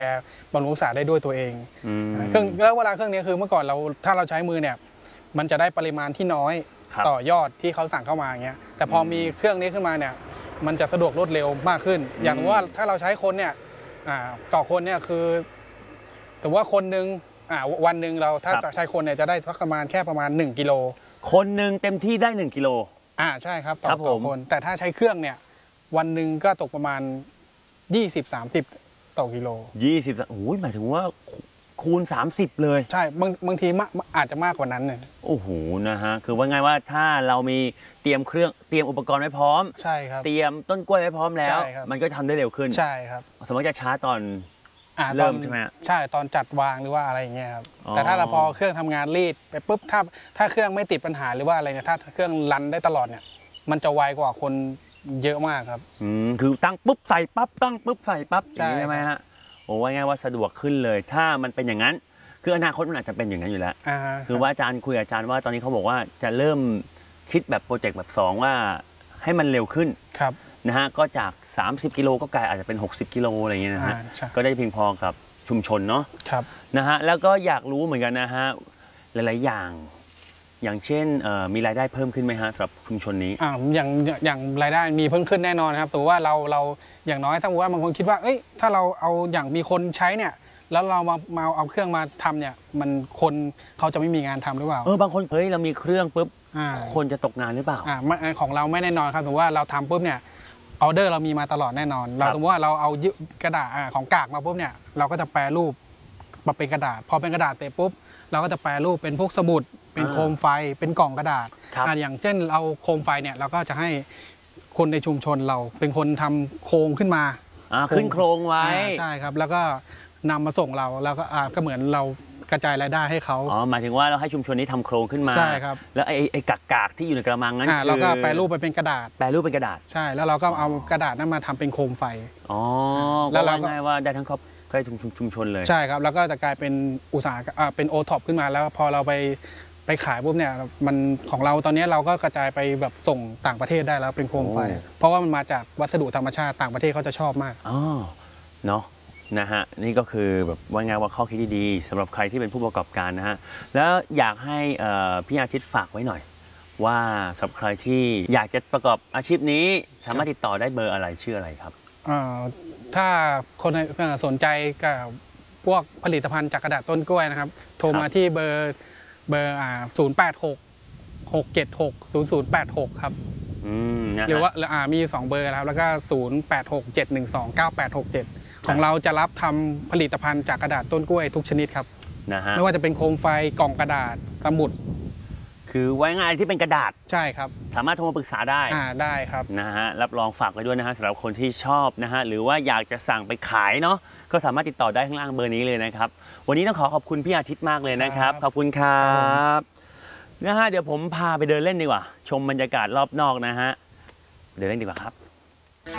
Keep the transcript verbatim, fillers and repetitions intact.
บำรุงรักษาได้ด้วยตัวเองเครื่องแล้วเวลาเครื่องนี้คือเมื่อก่อนเราถ้าเราใช้มือเนี่ยมันจะได้ปริมาณที่น้อยต่อยอดที่เขาสั่งเข้ามาอย่างเงี้ยแต่พอมีเครื่องนี้ขึ้นมาเนี่ยมันจะสะดวกรวดเร็วมากขึ้นอย่างว่าถ้าเราใช้คนเนี่ยต่อคนเนี่ยคือแต่ว่าคนหนึ่งวันหนึ่งเราถ้าจะใช้คนเนี่ยจะได้ประมาณแค่ประมาณหนึ่งกิโลคนหนึ่งเต็มที่ได้หนึ่งกิโลอ่าใช่ครับต่อคนแต่ถ้าใช้เครื่องเนี่ยวันหนึ่งก็ตกประมาณยี่สิบสามสิบต่อกิโลยี่สิบโอ้ยหมายถึงว่าคูณสามสิบเลยใช่บางบางทีอาจจะมากกว่านั้นเนี่ยโอ้โหนะฮะคือว่าไงว่าถ้าเรามีเตรียมเครื่องเตรียมอุปกรณ์ไว้พร้อมใช่ครับเตรียมต้นกล้วยไว้พร้อมแล้วมันก็ทำได้เร็วขึ้นใช่ครับสมมติจะช้าตอนเริ่มใช่ไหมใช่ตอนจัดวางหรือว่าอะไรอย่างเงี้ยครับแต่ถ้าเราพอเครื่องทำงานรีดไปปุ๊บถ้าถ้าเครื่องไม่ติดปัญหาหรือว่าอะไรเนี่ยถ้าเครื่องรันได้ตลอดเนี่ยมันจะไวกว่าคนเยอะมากครับอืมคือตั้งปุ๊บใส่ปั๊บตั้งปุ๊บใส่ปั๊บใช่ไหมฮะโอ้ว่าไงว่าสะดวกขึ้นเลยถ้ามันเป็นอย่างนั้นคืออนาคตมันอาจจะเป็นอย่างนั้นอยู่แล้วคือว่าอาจารย์คุยอาจารย์ว่าตอนนี้เขาบอกว่าจะเริ่มคิดแบบโปรเจกต์แบบสองว่าให้มันเร็วขึ้นครับนะฮะก็จากสามสิบกิโลก็กลายอาจจะเป็นหกสิบกิโลอะไรอย่างเงี้ยนะฮะก็ได้เพียงพอกับชุมชนเนาะครับนะฮะแล้วก็อยากรู้เหมือนกันนะฮะหลายๆอย่างอย่างเช่นมีรายได้เพิ่มขึ้นไหมฮะสำหรับชุมชนนี้อ่าอย่างอย่างรายได้มีเพิ่มขึ้นแน่นอนครับสมมติว่าเราเราอย่างน้อยถ้าสมมติว่าบางคนคิดว่าเอ้ยถ้าเราเอาอย่างมีคนใช้เนี่ยแล้วเรามามาเอาเครื่องมาทำเนี่ยมันคนเขาจะไม่มีงานทำหรือเปล่าเออบางคนเฮ้ยเรามีเครื่องปุ๊บคนจะตกงานหรือเปล่าอ่าของเราไม่แน่นอนครับสมมติว่าเราทำปุ๊บเนี่ยออเดอร์เรามีมาตลอดแน่นอนเราสมมติว่าเราเอากระดาษของกากมาปุ๊บเนี่ยเราก็จะแปรรูปมาเป็นกระดาษพอเป็นกระดาษเสร็จปุ๊บเราก็จะแปรรูปเป็นพวกสมุดเป็นโคมไฟเป็นกล่องกระดาษอย่างเช่นเราโคมไฟเนี่ยเราก็จะให้คนในชุมชนเราเป็นคนทำโครงขึ้นมาขึ้นโครงไว้ใช่ครับแล้วก็นำมาส่งเราแล้วก็ก็เหมือนเรากระจายรายได้ให้เขาอ๋อหมายถึงว่าเราให้ชุมชนนี้ทำโครงขึ้นมาใช่ครับแล้วไอ้ไอ้กากกากที่อยู่ในกระมังนั้นคือเราก็แปรรูปไปเป็นกระดาษแปรรูปเป็นกระดาษใช่แล้วเราก็เอากระดาษนั้นมาทำเป็นโคมไฟอ๋อแล้วเราง่ายว่าได้ทั้งครอบครัวชุมชนเลยใช่ครับแล้วก็จะกลายเป็นอุตสาหกรรมเป็นโอท็อปขึ้นมาแล้วพอเราไปไปขายปุ๊บเนี่ยมันของเราตอนนี้เราก็กระจายไปแบบส่งต่างประเทศได้แล้วเป็นโคมไฟเพราะว่ามันมาจากวัสดุธรรมชาติต่างประเทศเขาจะชอบมากอ๋อเนาะนะฮะนี่ก็คือแบบว่าไงว่าข้อคิดดีๆสำหรับใครที่เป็นผู้ประกอบการนะฮะแล้วอยากให้พี่อาทิตย์ฝากไว้หน่อยว่าสำหรับใครที่อยากจะประกอบอาชีพนี้สามารถติดต่อได้เบอร์อะไรชื่ออะไรครับถ้าคนสนใจกับพวกผลิตภัณฑ์จากกระดาษต้นกล้วยนะครับโทรมาที่เบอร์เบอร์ศูนย์แปดหกหกเจ็ดหกศูนย์ศูนย์แปดหกครับหรือว่ามีสองเบอร์ครับแล้วก็ศูนย์แปดหกเจ็ดหนึ่งสองเก้าแปดหกเจ็ดของเราจะรับทำผลิตภัณฑ์จากกระดาษต้นกล้วยทุกชนิดครับนะฮะไม่ว่าจะเป็นโคมไฟกล่องกระดาษสมุดคือไว้งานที่เป็นกระดาษใช่ครับสามารถโทรมาปรึกษาได้อ่าได้ครับนะฮะรับรองฝากไว้ด้วยนะฮะสำหรับคนที่ชอบนะฮะหรือว่าอยากจะสั่งไปขายเนาะก็สามารถติดต่อได้ข้างล่างเบอร์นี้เลยนะครับวันนี้ต้องขอขอบคุณพี่อาทิตย์มากเลยนะครับขอบคุณครับนะฮะเดี๋ยวผมพาไปเดินเล่นดีกว่าชมบรรยากาศรอบนอกนะฮะเดินเล่นดีกว่าครับ